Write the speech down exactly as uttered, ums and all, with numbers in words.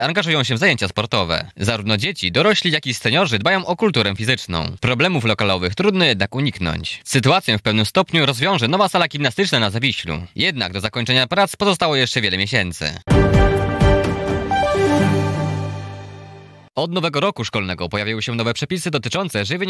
angażują się w zajęcia sportowe. Zarówno dzieci, dorośli, jak i seniorzy dbają o kulturę fizyczną. Problemów lokalowych trudno jednak uniknąć. Sytuację w pewnym stopniu rozwiąże nowa sala gimnastyczna na Zawiślu. Jednak do zakończenia prac pozostało jeszcze wiele miesięcy. Od nowego roku szkolnego pojawiły się nowe przepisy dotyczące żywienia